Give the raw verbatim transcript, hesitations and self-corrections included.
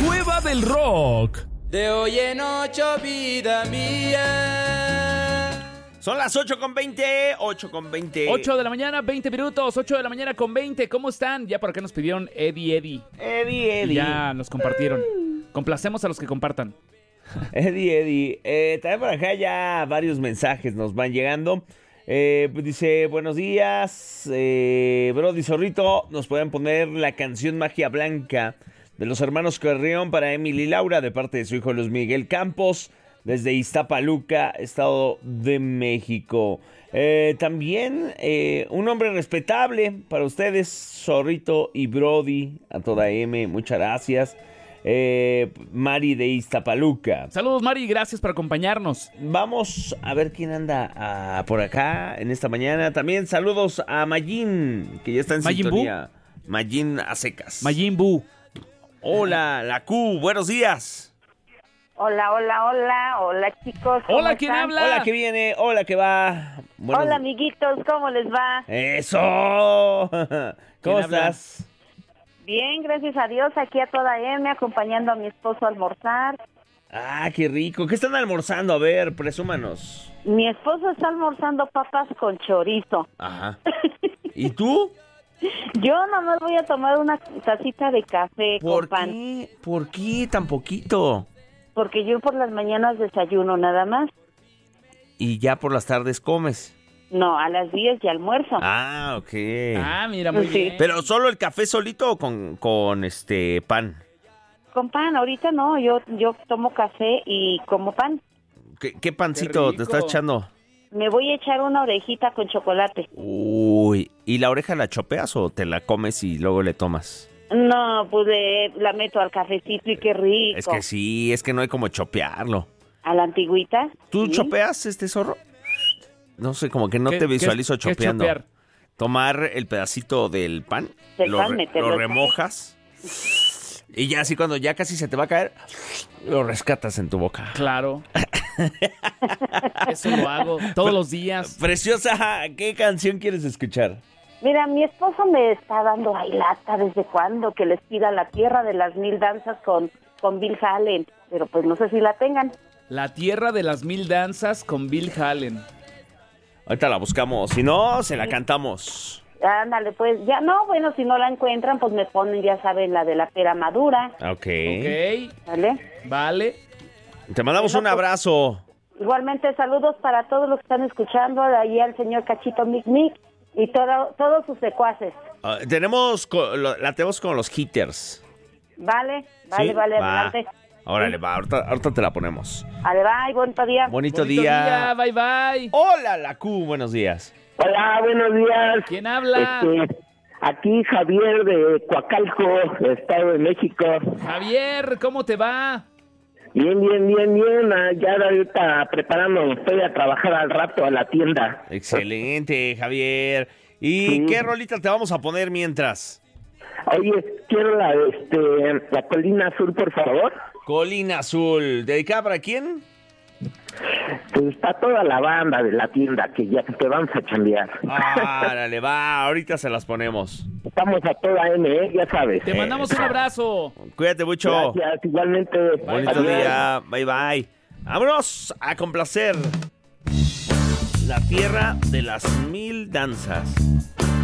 Cueva del Rock. De hoy en ocho, vida mía. Son las ocho con veinte, ocho con veinte. ocho de la mañana, veinte minutos, ocho de la mañana con veinte. ¿Cómo están? Ya por acá nos pidieron Eddie, Eddie. Eddie, Eddie. Ya nos compartieron. Complacemos a los que compartan. Eddie, Eddie. Eh, también por acá ya varios mensajes nos van llegando. Eh, dice, buenos días, eh, Brody Zorrito, nos pueden poner la canción Magia Blanca de los hermanos Carrión para Emily y Laura de parte de su hijo Luis Miguel Campos desde Iztapaluca, Estado de México. Eh, también eh, un hombre respetable para ustedes, Zorrito y Brody, a toda M, muchas gracias. Eh, Mari de Iztapaluca. Saludos, Mari, gracias por acompañarnos. Vamos a ver quién anda ah, por acá en esta mañana. También saludos a Mayín, que ya está en Mayín sintonía. Mayín a secas. Mayín Bu. Hola, la Q, buenos días. Hola, hola, hola, hola chicos. ¿cómo Hola, ¿quién están? habla? Hola, ¿qué viene? Hola, ¿qué va? Buenos... Hola amiguitos, ¿cómo les va? ¡Eso! ¿Cómo ¿Quién habla? estás? Bien, gracias a Dios, aquí a toda M, acompañando a mi esposo a almorzar. Ah, qué rico. ¿Qué están almorzando? A ver, presúmanos. Mi esposo está almorzando papas con chorizo. Ajá. ¿Y tú? Yo nomás voy a tomar una tacita de café ¿Por con pan, qué? ¿Por qué tan poquito? porque yo por las mañanas desayuno nada más. Y ya por las tardes comes. No, a las diez ya almuerzo. Ah, ok. Ah, mira, muy Sí. bien. ¿Pero solo el café solito o con, con este pan? Con pan, ahorita no, yo yo tomo café y como pan. ¿Qué, qué pancito Qué te rico. estás echando? Me voy a echar una orejita con chocolate. Uy, ¿y la oreja la chopeas o te la comes y luego le tomas? No, pues eh, la meto al cafecito y qué rico. Es que sí, es que no hay como chopearlo. ¿A la antigüita? ¿Tú Sí. chopeas este zorro? No sé, como que no ¿Qué- te qué- visualizo qué es chopeando. chopear? Tomar el pedacito del pan, Del lo, pan, re- meterlo lo al remojas y ya así cuando ya casi se te va a caer, lo rescatas en tu boca. Claro. Eso lo hago todos los días. Preciosa, ¿qué canción quieres escuchar? Mira, mi esposo me está dando ay lata desde cuándo que les pida La Tierra de las Mil Danzas con, con Bill Hallen, pero pues no sé si la tengan. La Tierra de las Mil Danzas con Bill Hallen. Ahorita la buscamos, si no, se la cantamos. Ándale, pues ya no, bueno, si no la encuentran, pues me ponen, ya saben, la de la pera madura, Ok. Ok, ¿vale? vale. Te mandamos un abrazo. Igualmente saludos para todos los que están escuchando, de ahí al señor Cachito Mic Mic y todo, todos sus secuaces. Ah, tenemos, co- lo- la tenemos con los hitters. Vale, vale, ¿Sí? vale, Va. adelante. Órale, va, ahorita, ahorita te la ponemos. Vale, bye, bonito día. Bonito, Bonito día. día, bye bye. Hola, la Q, buenos días. Hola, buenos días. ¿Quién habla? Este, aquí Javier de Coacalco, Estado de México. Javier, ¿cómo te va? Bien, bien, bien, bien. Ah, Ya ahorita preparando, estoy a trabajar al rato a la tienda. Excelente, Javier. ¿Y Sí. qué rolita te vamos a poner mientras? Oye, quiero la, este, la colina azul, por favor. Colina Azul. ¿Dedicada para quién? Pues está toda la banda de la tienda que ya te vamos a chambear. Árale, va, ahorita se las ponemos. Estamos a toda M, ¿eh? Ya sabes. Te mandamos un abrazo. Cuídate mucho. Gracias, igualmente. Bonito Adiós. día. Bye, bye. Vámonos a complacer. La Tierra de las Mil Danzas.